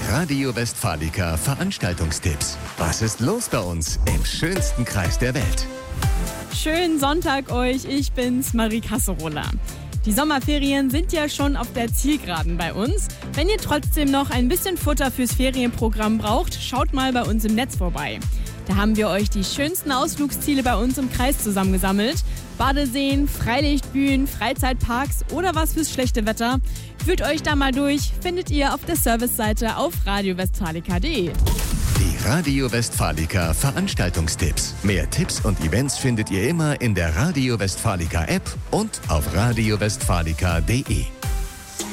Radio Westfalica Veranstaltungstipps. Was ist los bei uns im schönsten Kreis der Welt? Schönen Sonntag euch, ich bin's, Marie Kasserola. Die Sommerferien sind ja schon auf der Zielgeraden bei uns. Wenn ihr trotzdem noch ein bisschen Futter fürs Ferienprogramm braucht, schaut mal bei uns im Netz vorbei. Da haben wir euch die schönsten Ausflugsziele bei uns im Kreis zusammengesammelt. Badeseen, Freilichtbühnen, Freizeitparks oder was fürs schlechte Wetter. Führt euch da mal durch, findet ihr auf der Serviceseite auf radiowestfalica.de. Die Radio Westfalica Veranstaltungstipps. Mehr Tipps und Events findet ihr immer in der Radio Westfalica App und auf radiowestfalica.de.